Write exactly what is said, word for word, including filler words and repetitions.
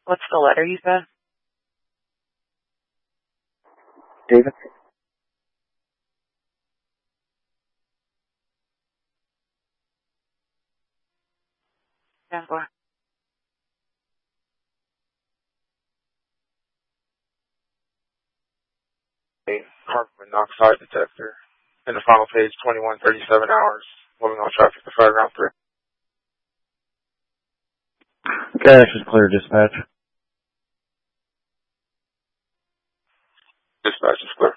What's the letter you said? David? ten four. A carbon monoxide detector. In the final page, twenty-one thirty-seven hours. Moving on traffic to Fairground three. Cash is clear, dispatch. Dispatch is clear.